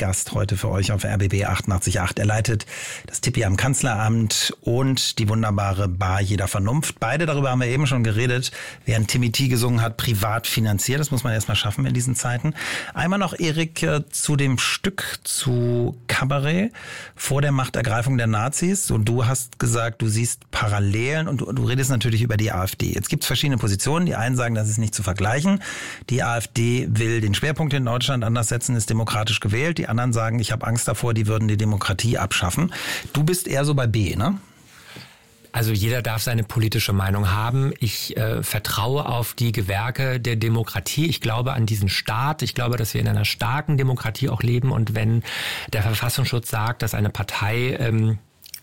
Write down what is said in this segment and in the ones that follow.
Gast heute für euch auf RBB 88.8. Er leitet das Tippi am Kanzleramt und die wunderbare Bar Jeder Vernunft. Beide, darüber haben wir eben schon geredet, während Timmy T gesungen hat, privat finanziert. Das muss man erstmal schaffen in diesen Zeiten. Einmal noch, Erik, zu dem Stück zu Kabarett vor der Machtergreifung der Nazis. Und du hast gesagt, du siehst Parallelen und du redest natürlich über die AfD. Jetzt gibt es verschiedene Positionen. Die einen sagen, das ist nicht zu vergleichen. Die AfD will den Schwerpunkt in Deutschland anders setzen, ist demokratisch gewählt. Die anderen sagen, ich habe Angst davor, die würden die Demokratie abschaffen. Du bist eher so bei B, ne? Also jeder darf seine politische Meinung haben. Ich vertraue auf die Gewerke der Demokratie. Ich glaube an diesen Staat. Ich glaube, dass wir in einer starken Demokratie auch leben. Und wenn der Verfassungsschutz sagt, dass eine Partei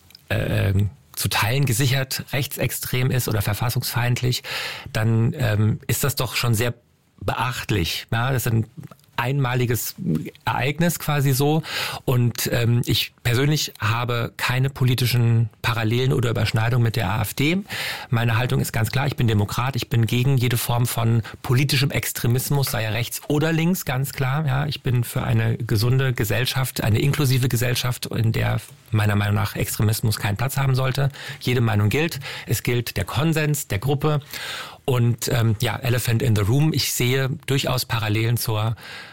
zu Teilen gesichert rechtsextrem ist oder verfassungsfeindlich, dann ist das doch schon sehr beachtlich. Ja, das ist ein einmaliges Ereignis quasi so. Und ich persönlich habe keine politischen Parallelen oder Überschneidungen mit der AfD. Meine Haltung ist ganz klar, ich bin Demokrat, ich bin gegen jede Form von politischem Extremismus, sei er rechts oder links, ganz klar. Ja, ich bin für eine gesunde Gesellschaft, eine inklusive Gesellschaft, in der meiner Meinung nach Extremismus keinen Platz haben sollte. Jede Meinung gilt. Es gilt der Konsens der Gruppe. Und Elephant in the Room. Ich sehe durchaus Parallelen zur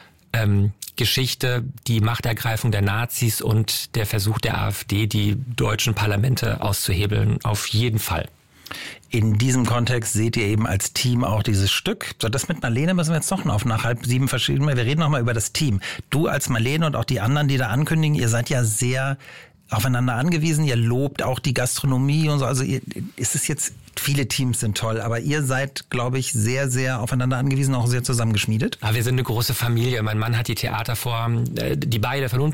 Geschichte, die Machtergreifung der Nazis und der Versuch der AfD, die deutschen Parlamente auszuhebeln. Auf jeden Fall. In diesem Kontext seht ihr eben als Team auch dieses Stück. So, das mit Marlene müssen wir jetzt noch auf nach 6:30 verschieden. Wir reden nochmal über das Team. Du als Marlene und auch die anderen, die da ankündigen, ihr seid ja sehr aufeinander angewiesen. Ihr lobt auch die Gastronomie und so. Also ist es jetzt, viele Teams sind toll, aber ihr seid, glaube ich, sehr, sehr aufeinander angewiesen, auch sehr zusammengeschmiedet. Ja, wir sind eine große Familie. Mein Mann hat die Theaterform, die beide vor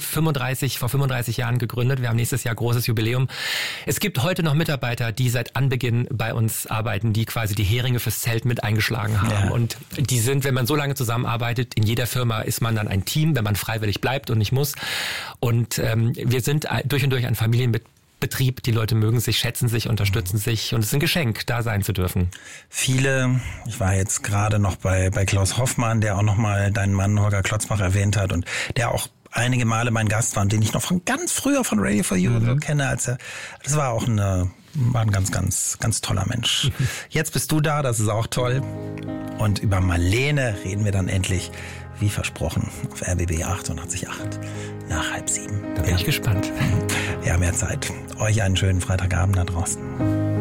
35 Jahren gegründet. Wir haben nächstes Jahr großes Jubiläum. Es gibt heute noch Mitarbeiter, die seit Anbeginn bei uns arbeiten, die quasi die Heringe fürs Zelt mit eingeschlagen haben. Ja. Und die sind, wenn man so lange zusammenarbeitet, in jeder Firma ist man dann ein Team, wenn man freiwillig bleibt und nicht muss. Und wir sind durch und durch ein Familienbetrieb. Die Leute mögen sich, schätzen sich, unterstützen sich und es ist ein Geschenk, da sein zu dürfen. Viele, ich war jetzt gerade noch bei Klaus Hoffmann, der auch nochmal deinen Mann Holger Klotzbach erwähnt hat und der auch einige Male mein Gast war und den ich noch von ganz früher von Radio for You so kenne. Das war auch war ein ganz, ganz, ganz toller Mensch. Jetzt bist du da, das ist auch toll. Und über Marlene reden wir dann endlich, wie versprochen, auf RBB 88.8 nach 6:30. Da bin ich gespannt. Wir haben ja Zeit. Euch einen schönen Freitagabend da draußen.